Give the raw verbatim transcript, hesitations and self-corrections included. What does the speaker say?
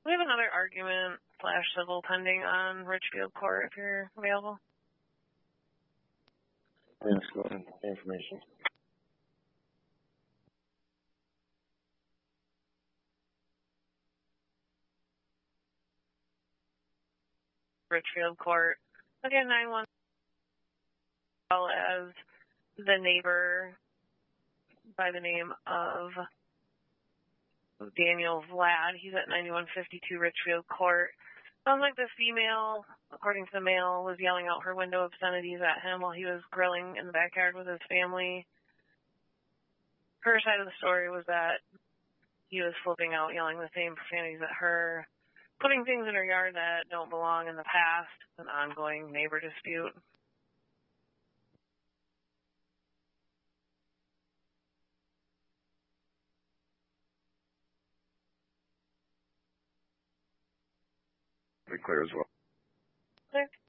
We have another argument slash civil pending on Richfield Court if you're available. Yes, go ahead. Information. Richfield Court. Again, nine one as well as the neighbor by the name of Daniel Vlad. He's at ninety-one fifty-two Richfield Court. Sounds like the female, according to the male, was yelling out her window obscenities at him while he was grilling in the backyard with his family. Her side of the story was that he was flipping out, yelling the same profanities at her, putting things in her yard that don't belong in the past, an ongoing neighbor dispute. Be clear as well. Okay.